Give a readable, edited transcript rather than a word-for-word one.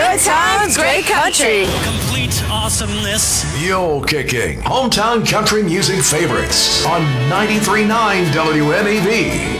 Your town's great country. Complete awesomeness. Mule Kicking. Hometown country music favorites on 93.9 WMEV.